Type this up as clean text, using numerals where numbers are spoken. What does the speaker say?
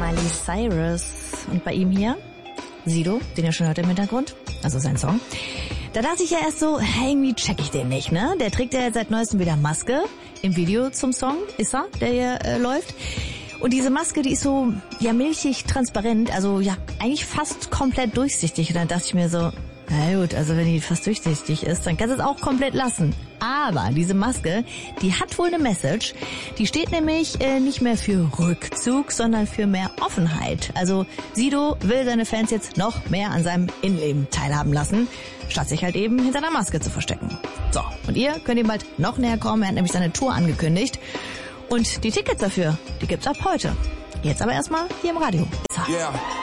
Miley Cyrus. Und bei ihm hier Sido, den ihr schon hört im Hintergrund, also sein Song. Da dachte ich ja erst so, irgendwie check ich den nicht, ne? Der trägt ja seit neuestem wieder Maske im Video zum Song, ist er, der hier läuft. Und diese Maske, die ist so, ja, milchig transparent, also ja, eigentlich fast komplett durchsichtig. Und dann dachte ich mir so, na gut, also wenn die fast durchsichtig ist, dann kannst du es auch komplett lassen. Aber diese Maske, die hat wohl eine Message. Die steht nämlich nicht mehr für Rückzug, sondern für mehr Offenheit. Also Sido will seine Fans jetzt noch mehr an seinem Innenleben teilhaben lassen, statt sich halt eben hinter einer Maske zu verstecken. So, und ihr könnt ihm bald noch näher kommen. Er hat nämlich seine Tour angekündigt. Und die Tickets dafür, die gibt's ab heute. Jetzt aber erstmal hier im Radio. Yeah.